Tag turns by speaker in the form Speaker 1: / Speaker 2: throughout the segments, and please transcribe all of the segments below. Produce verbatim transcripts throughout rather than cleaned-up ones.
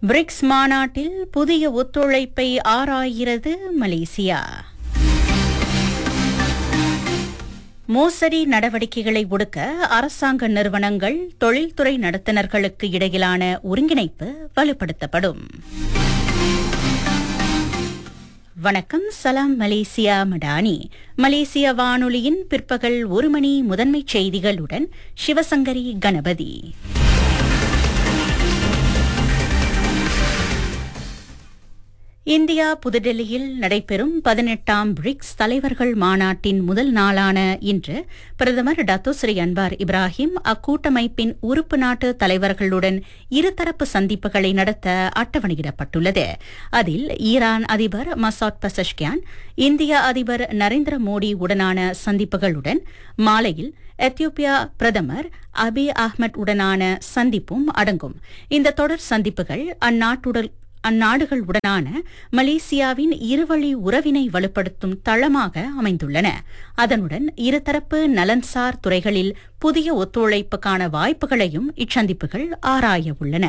Speaker 1: BRICS மாநாட்டில் புதிய ஒத்துழைப்பை ஆராய்கிறது மலேசியா. மோசடி நடவடிக்கைகளை ஒடுக்க அரசாங்க நிறுவனங்கள், தொழில்துறை நடத்துனர்களுக்கு இடையிலான ஒருங்கிணைப்பு வலுப்படுத்தப்படும். வணக்கம், சலாம் மலேசியா மடானி. மலேசிய வானொலியின் பிற்பகல் ஒரு மணி முதன்மைச் செய்திகளுடன் சிவசங்கரி கணபதி. இந்தியா புதுடெல்லியில் நடைபெறும் பதினெட்டாம் பிரிக்ஸ் தலைவர்கள் மாநாட்டின் முதல் நாளான இன்று பிரதமர் டத்தோஸ்ரீ அன்வார் இப்ராஹிம் அக்கூட்டமைப்பின் உறுப்பு நாட்டு தலைவர்களுடன் இருதரப்பு சந்திப்புகளை நடத்த அட்டவணையிடப்பட்டுள்ளது. அதில் ஈரான் அதிபர் மசூத் பெசஷ்கியான், இந்திய அதிபர் நரேந்திர மோடி உடனான சந்திப்புகளுடன் மாலையில் எத்தியோப்பியா பிரதமர் அபி அஹ்மத் உடனான சந்திப்பும் அடங்கும். இந்த தொடர் சந்திப்புகள் அந்நாட்டுடன் அந்நாடுகளுடனான மலேசியாவின் இருவழி உறவினை வலுப்படுத்தும் தளமாக அமைந்துள்ளன. அதனுடன் இருதரப்பு நலன்சார் துறைகளில் புதிய ஒத்துழைப்புக்கான வாய்ப்புகளையும் இச்சந்திப்புகள் ஆராய உள்ளன.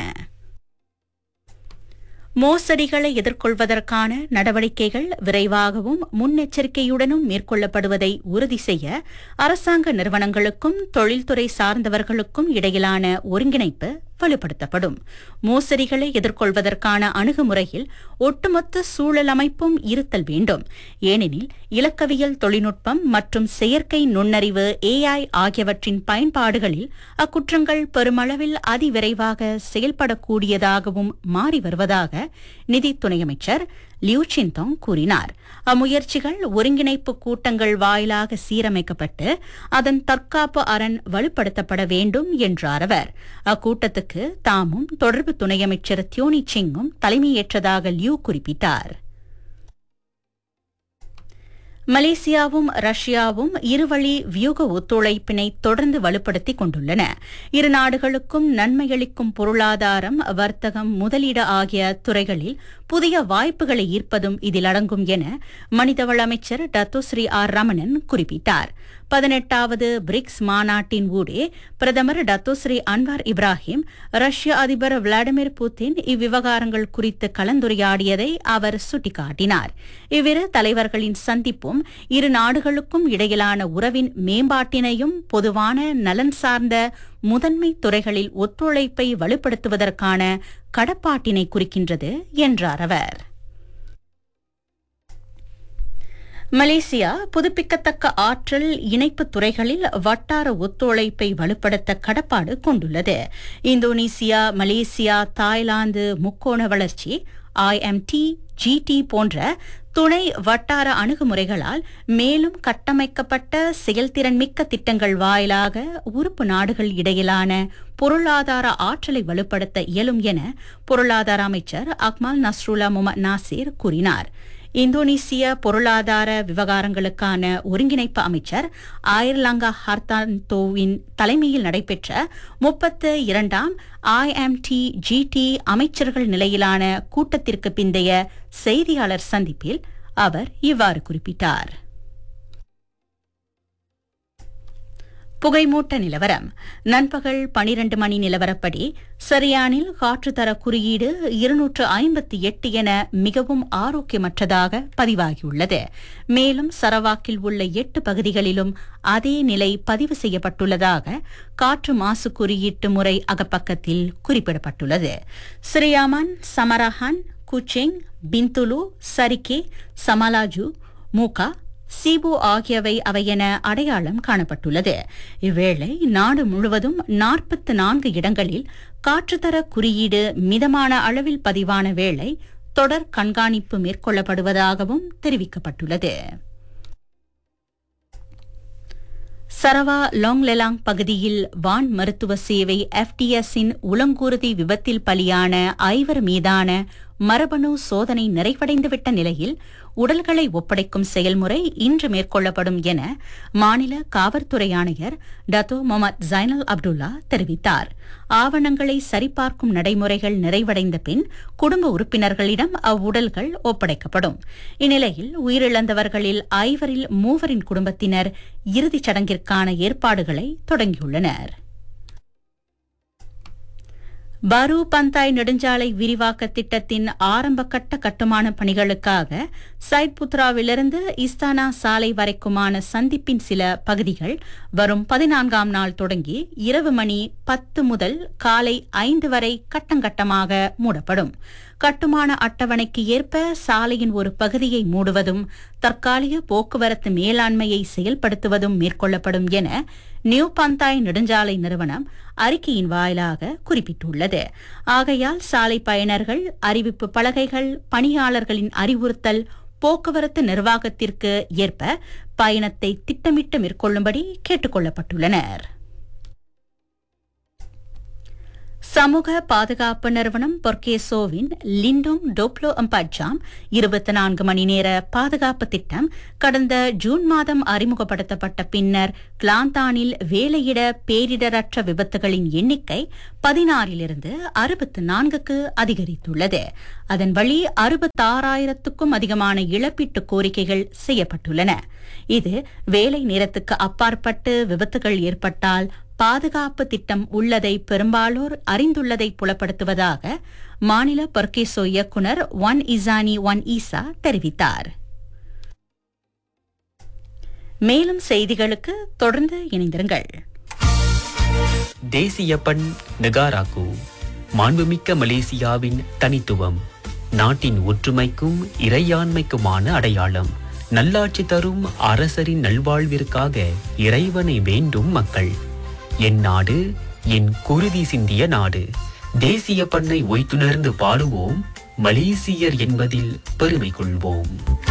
Speaker 1: மோசடிகளை எதிர்கொள்வதற்கான நடவடிக்கைகள் விரைவாகவும் முன்னெச்சரிக்கையுடனும் மேற்கொள்ளப்படுவதை உறுதி செய்ய அரசாங்க நிறுவனங்களுக்கும் தொழில்துறை சார்ந்தவர்களுக்கும் இடையிலான ஒருங்கிணைப்பு வலுப்படுத்தப்படும். மோசடிகளை எதிர்கொள்வதற்கான அணுகுமுறையில் ஒட்டுமொத்த சூழல் அமைப்பும் இருத்தல் வேண்டும். ஏனெனில் இலக்கவியல் தொழில்நுட்பம் மற்றும் செயற்கை நுண்ணறிவு ஏஐ ஆகியவற்றின் பயன்பாடுகளில் அக்குற்றங்கள் பெருமளவில் அதிவிரைவாக செயல்படக்கூடியதாகவும் மாறி வருவதாக நிதி துணை அமைச்சர் லியூ சின்தோங் கூறினார். அம்முயற்சிகள் ஒருங்கிணைப்பு கூட்டங்கள் வாயிலாக சீரமைக்கப்பட்டு அதன் தற்காப்பு அரண் வலுப்படுத்தப்பட வேண்டும் என்றார் அவர். அக்கூட்டத்துக்கு தாமும் தொடர்பு துணை அமைச்சர் தியோனி சிங்கும் தலைமையேற்றதாக லியூ குறிப்பிட்டார். மலேசியாவும் ரஷ்யாவும் இருவழி வியூக ஒத்துழைப்பினை தொடர்ந்து வலுப்படுத்திக் கொண்டுள்ளன. இரு நாடுகளுக்கும் நன்மையளிக்கும் பொருளாதாரம், வர்த்தகம், முதலீடு ஆகிய துறைகளில் புதிய வாய்ப்புகளை ஈர்ப்பதும் இதில் அடங்கும் என மனிதவள அமைச்சர் டத்தோஸ்ரீ ஆர் ரமணன் குறிப்பிட்டார். பதினெட்டாவது பிரிக்ஸ் மாநாட்டின் ஊடே பிரதமர் டத்தோஸ்ரீ அன்வார் இப்ராஹிம் ரஷ்ய அதிபர் விளாடிமிர் புட்டின் இவ்விவகாரங்கள் குறித்து கலந்துரையாடியதை அவர் சுட்டிக்காட்டினார். இவ்விரு தலைவர்களின் சந்திப்பும் இரு நாடுகளுக்கும் இடையிலான உறவின் மேம்பாட்டினையும் பொதுவான நலன் சார்ந்த முதன்மை துறைகளில் ஒத்துழைப்பை வலுப்படுத்துவதற்கான கடப்பாட்டினை குறிக்கின்றது என்றார் அவர். மலேசியா புதுப்பிக்கத்தக்க ஆற்றல் இணைப்பு துறைகளில் வட்டார ஒத்துழைப்பை வலுப்படுத்த கடப்பாடு கொண்டுள்ளது. இந்தோனேசியா, மலேசியா, தாய்லாந்து முக்கோண வளர்ச்சி ஐஎம்டி ஜிடி போன்ற துணை வட்டார அணுகுமுறைகளால் மேலும் கட்டமைக்கப்பட்ட செயல்திறன் மிக்க திட்டங்கள் வாயிலாக உறுப்பு நாடுகள் இடையிலான பொருளாதார ஆற்றலை வலுப்படுத்த இயலும் என பொருளாதார அமைச்சர் அக்மால் நஸ்ருல்லா முகமது நாசிர் கூறினார். இந்தோனேசிய பொருளாதார விவகாரங்களுக்கான ஒருங்கிணைப்பு அமைச்சர் ஆயர்லாங்கா ஹர்தான்தோவின் தலைமையில் நடைபெற்ற முப்பத்து இரண்டாம் ஐஎம்டி ஜிடி அமைச்சர்கள் நிலையிலான கூட்டத்திற்கு பிந்தைய செய்தியாளர் சந்திப்பில் அவர் இவ்வாறு குறிப்பிட்டார். புகைமூட்ட நிலவரம். நண்பகல் பனிரண்டு மணி நிலவரப்படி சரியானில் காற்றுத்தர குறியீடு இருநூற்று ஐம்பத்தி எட்டு என மிகவும் ஆரோக்கியமற்றதாக பதிவாகியுள்ளது. மேலும் சரவாக்கில் உள்ள எட்டு பகுதிகளிலும் அதே நிலை பதிவு செய்யப்பட்டுள்ளதாக காற்று மாசு குறியீட்டு முறை அகப்பக்கத்தில் குறிப்பிடப்பட்டுள்ளது. சிரியாமான், சமரஹான், குச்செங், பிந்துலு, சரிகே, சமலாஜு, மூகா, சீபு ஆகியவை அவையென அடையாளம் காணப்பட்டுள்ளது. இவ்வேளை நாடு முழுவதும் நாற்பத்து நான்கு இடங்களில் காற்றுத்தர குறியீடு மிதமான அளவில் பதிவான வேளை தொடர் கண்காணிப்பு மேற்கொள்ளப்படுவதாகவும் தெரிவிக்கப்பட்டுள்ளது. சரவா லாங்லெலாங் பகுதியில் வான் மருத்துவ சேவை எஃப்டிஎஸின் உளங்கூர்தி விபத்தில் பலியான ஐவர் மீதான மரபணு சோதனை நிறைவடைந்துவிட்ட நிலையில் உடல்களை ஒப்படைக்கும் செயல்முறை இன்று மேற்கொள்ளப்படும் என மாநில காவல்துறை ஆணையர் டத்தோ முகமது ஜைனல் அப்துல்லா தெரிவித்தார். ஆவணங்களை சரிபார்க்கும் நடைமுறைகள் நிறைவடைந்த பின் குடும்ப உறுப்பினர்களிடம் அவ்வுடல்கள் ஒப்படைக்கப்படும். இந்நிலையில் உயிரிழந்தவர்களில் ஐவரில் மூவரின் குடும்பத்தினர் இறுதிச் சடங்கிற்கான ஏற்பாடுகளை தொடங்கியுள்ளனர். பரு பந்தாய் நெடுஞ்சாலை விரிவாக்க திட்டத்தின் ஆரம்ப கட்ட கட்டுமான பணிகளுக்காக சைட்புத்ராவிலிருந்து இஸ்தானா சாலை வரைக்குமான சந்திப்பின் சில பகுதிகள் வரும் பதினான்காம் நாள் தொடங்கி இரவு மணி பத்து முதல் காலை ஐந்து வரை கட்டங்கட்டமாக மூடப்படும். கட்டுமான அட்டவணைக்கு ஏற்ப சாலையின் ஒரு பகுதியை மூடுவதும் தற்காலிக போக்குவரத்து மேலாண்மையை செயல்படுத்துவதும் மேற்கொள்ளப்படும் என நியூ பந்தாய் நெடுஞ்சாலை நிறுவனம் அறிக்கையின் வாயிலாக குறிப்பிட்டுள்ளது. ஆகையால் சாலை பயனர்கள் அறிவிப்பு பலகைகள், பணியாளர்களின் அறிவுறுத்தல், போக்குவரத்து நிர்வாகத்திற்கு ஏற்ப பயணத்தை திட்டமிட்டு மேற்கொள்ளும்படி கேட்டுக் கொள்ளப்பட்டுள்ளனர். சமூக பாதுகாப்பு நிறுவனம் பொர்கேசோவின் லிண்டோங் டோப்லோ அம்பாட்ஜாம் இருபத்தி நான்கு மணி நேர பாதுகாப்பு திட்டம் கடந்த ஜூன் மாதம் அறிமுகப்படுத்தப்பட்ட பின்னர் கிளாந்தானில் வேலையிட பேரிடரற்ற விபத்துகளின் எண்ணிக்கை பதினாறிலிருந்து அறுபத்து நான்குக்கு அதிகரித்துள்ளது. அதன் வழி அறுபத்தாறாயிரத்துக்கும் அதிகமான இழப்பீட்டு கோரிக்கைகள் செய்யப்பட்டுள்ளன. இது வேலை நேரத்துக்கு அப்பாற்பட்டு விபத்துகள் ஏற்பட்டால் பாதுகாப்பு திட்டம் உள்ளதை பெரும்பாலோர் அறிந்துள்ளதை புலப்படுத்துவதாக மாநில பர்கேசோ இயக்குநர் ஒன் இசானி ஒன் ஈசா தெரிவித்தார். மேலும் செய்திகளுக்கு தொடர்ந்து இணைந்திருங்கள்.
Speaker 2: தேசிய பண் நெகாராகு மாண்புமிக்க மலேசியாவின் தனித்துவம், நாட்டின் ஒற்றுமைக்கும் இறையாண்மைக்குமான அடையாளம். நல்லாட்சி தரும் அரசரின் நல்வாழ்விற்காக இறைவனை வேண்டும் மக்கள். என் நாடு என் குருதி சிந்திய நாடு. தேசிய பண்ணை ஒய்த்துணர்ந்து பாடுவோம், மலேசியர் என்பதில் பெருமை கொள்வோம்.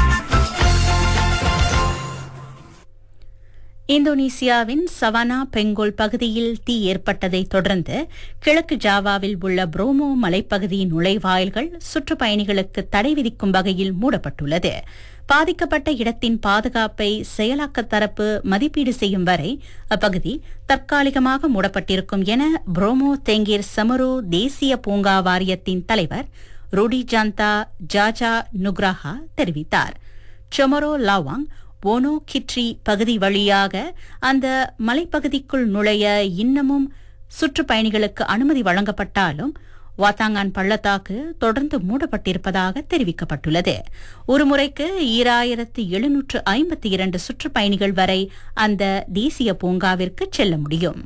Speaker 1: இந்தோனேசியாவின் சவானா பெங்கோல் பகுதியில் தீ ஏற்பட்டதை தொடர்ந்து கிழக்கு ஜாவாவில் உள்ள புரோமோ மலைப்பகுதியின் நுழைவாயில்கள் சுற்றுப்பயணிகளுக்கு தடை விதிக்கும் வகையில் மூடப்பட்டுள்ளது. பாதிக்கப்பட்ட இடத்தின் பாதுகாப்பை செயலாக்க தரப்பு மதிப்பீடு செய்யும் வரை அப்பகுதி தற்காலிகமாக மூடப்பட்டிருக்கும் என புரோமோ தெங்கீர் சமரு தேசிய பூங்கா வாரியத்தின் தலைவர் ருடி ஜாந்தா ஜாஜா நுக்ராஹா தெரிவித்தார். சொமரோ லாவாங் ஓனோ கிட்ரி பகுதி வழியாக அந்த மலைப்பகுதிக்குள் நுழைய இன்னமும் சுற்றுப்பயணிகளுக்கு அனுமதி வழங்கப்பட்டாலும் வாத்தாங்கான் பள்ளத்தாக்கு தொடர்ந்து மூடப்பட்டிருப்பதாக தெரிவிக்கப்பட்டுள்ளது. ஒருமுறைக்கு ஈராயிரத்து எழுநூற்று ஐம்பத்தி இரண்டு சுற்றுப்பயணிகள் வரை அந்த தேசிய பூங்காவிற்கு செல்ல முடியும்.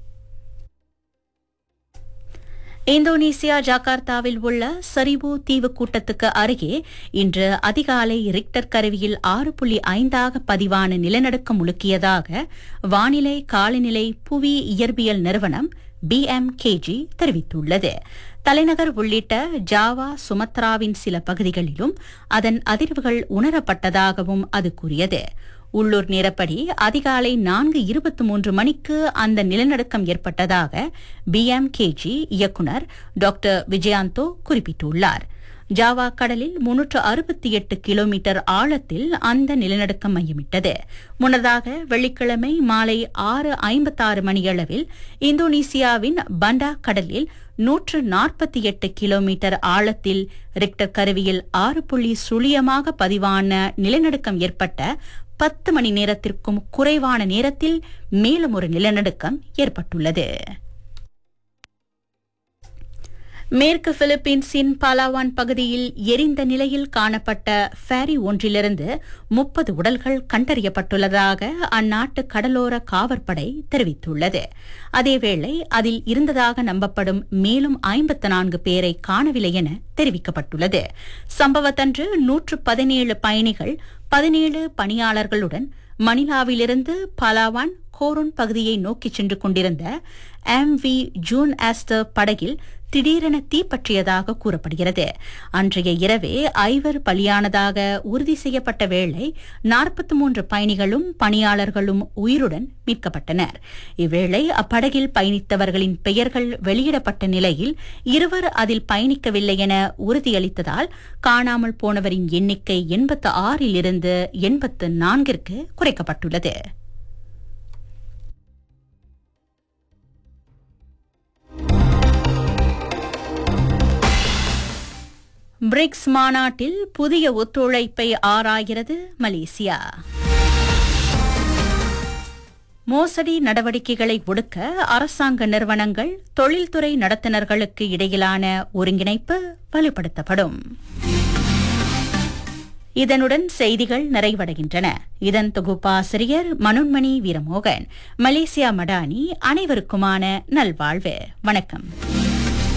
Speaker 1: இந்தோனேசியா ஜகார்த்தாவில் உள்ள சரிபு தீவு கூட்டத்துக்கு அருகே இன்று அதிகாலை ரிக்டர் கருவியில் ஆறு புள்ளி ஐந்தாக பதிவான நிலநடுக்கம் உலுக்கியதாக வானிலை காலநிலை புவி இயற்பியல் நிறுவனம் பி எம் கே ஜி தெரிவித்துள்ளது. தலைநகர் உள்ளிட்ட ஜாவா சுமத்ராவின் சில பகுதிகளிலும் அதன் அதிர்வுகள் உணரப்பட்டதாகவும் அது கூறியது. உள்ளூர் நேரப்படி அதிகாலை நான்கு இருபத்தி மூன்று மணிக்கு அந்த நிலநடுக்கம் ஏற்பட்டதாக பி எம் கே ஜி இயக்குநர் டாக்டர் விஜயாந்தோ குறிப்பிட்டுள்ளார். ஜாவா கடலில் முன்னூற்று அறுபத்தி எட்டு கிலோமீட்டர் ஆழத்தில் அந்த நிலநடுக்கம் மையமிட்டது. முன்னதாக வெள்ளிக்கிழமை மாலை ஆறு ஐம்பத்தாறு மணியளவில் இந்தோனேசியாவின் பண்டா கடலில் நூற்று நாற்பத்தி எட்டு கிலோமீட்டர் ஆழத்தில் ரிக்டர் கருவியில் ஆறு புள்ளி சுழியமாக பதிவான நிலநடுக்கம் ஏற்பட்ட பத்து மணி நேரத்திற்கும் குறைவான நேரத்தில் மேலும் ஒரு நிலநடுக்கம் ஏற்பட்டுள்ளது. மேற்கு பிலிப்பீன்ஸின் பலாவான் பகுதியில் எரிந்த நிலையில் காணப்பட்ட ஃபேரி ஒன்றிலிருந்து முப்பது உடல்கள் கண்டறியப்பட்டுள்ளதாக அந்நாட்டு கடலோர காவற்படை தெரிவித்துள்ளது. அதேவேளை அதில் இருந்ததாக நம்பப்படும் மேலும் ஐம்பத்து நான்கு பேரை காணவில்லை என தெரிவிக்கப்பட்டுள்ளது. சம்பவத்தன்று நூற்று பதினேழு பயணிகள் பதினேழு பணியாளர்களுடன் மணிலாவிலிருந்து பலாவான் கோரோன் பகுதியை நோக்கி சென்று கொண்டிருந்த எம் வி ஜூன் ஆஸ்டர் படகில் திடீரென தீப்பற்றியதாக கூறப்படுகிறது. அன்றைய இரவே ஐவர் பலியானதாக உறுதி செய்யப்பட்ட வேளை நாற்பத்தி மூன்று பயணிகளும் பணியாளர்களும் உயிருடன் மீட்கப்பட்டனர். இவ்வேளை அப்படகில் பயணித்தவர்களின் பெயர்கள் வெளியிடப்பட்ட நிலையில் இருவர் அதில் பயணிக்கவில்லை என உறுதியளித்ததால் காணாமல் போனவரின் எண்ணிக்கை எண்பத்து ஆறில் இருந்து எண்பத்து நான்கிற்கு குறைக்கப்பட்டுள்ளது. பிரிக்ஸ் மாநாட்டில் புதிய ஒத்துழைப்பை ஆராய்கிறது மலேசியா. மோசடி நடவடிக்கைகளை ஒடுக்க அரசாங்க நிறுவனங்கள் தொழில்துறை நடத்துனர்களுக்கு இடையிலான ஒருங்கிணைப்பு வலுப்படுத்தப்படும். இதனுடன் செய்திகள் நிறைவடைகின்றன. இதன் தொகுப்பாசிரியர் மனோன்மணி வீரமோகன். மலேசியா மடானி. அனைவருக்குமான நல்வாழ்வு. வணக்கம்.